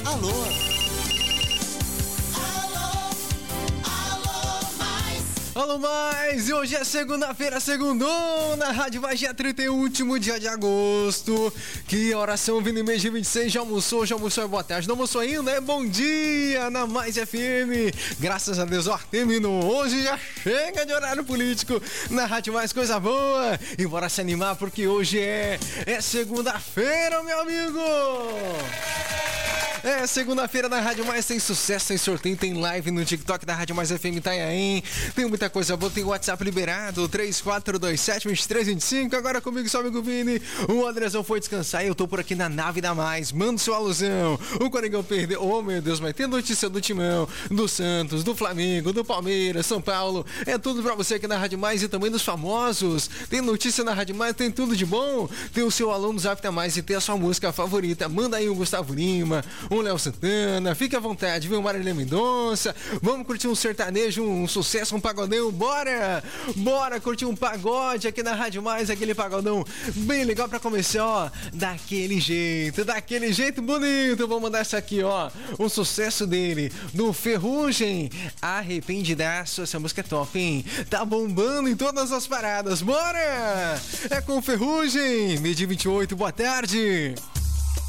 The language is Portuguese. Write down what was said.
Alô? Alô mais, e hoje é segunda-feira, segundou na Rádio Mais, dia 31, último dia de agosto. Que oração vindo em mês de 26, já almoçou, é boa tarde, não almoçou ainda, é bom dia na Mais FM. Graças a Deus, ó, terminou, hoje já chega de horário político na Rádio Mais, coisa boa. E bora se animar porque hoje é segunda-feira, meu amigo. É segunda-feira na Rádio Mais, tem sucesso, tem sorteio, tem live no TikTok da Rádio Mais FM Itanhaém. Tem muita coisa boa, tem o WhatsApp liberado, 3427-2325. Agora comigo, seu amigo Vini. O Andrezão foi descansar e eu tô por aqui na nave da Mais. Manda sua alusão. O Coringão perdeu. Oh, meu Deus, mas tem notícia do Timão, do Santos, do Flamengo, do Palmeiras, São Paulo. É tudo pra você aqui na Rádio Mais e também dos famosos. Tem notícia na Rádio Mais, tem tudo de bom. Tem o seu aluno Zap da Mais e tem a sua música favorita. Manda aí o Gustavo Lima, o Léo Santana, fique à vontade, viu, Marília Mendonça, vamos curtir um sertanejo, um sucesso, um pagodão, bora curtir um pagode aqui na Rádio Mais, aquele pagodão bem legal pra começar, ó, daquele jeito bonito. Vou mandar essa aqui, ó, um sucesso dele, do Ferrugem, Arrependidaço. Essa música é top, hein? Tá bombando em todas as paradas, bora! É com o Ferrugem, meio-dia 28, boa tarde.